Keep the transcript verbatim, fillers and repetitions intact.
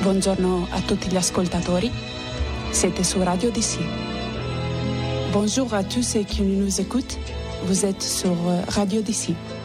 Buongiorno à tutti gli ascoltatori, siete su Radio D C. Bonjour à tous ceux qui nous écoutent, vous êtes sur Radio D C.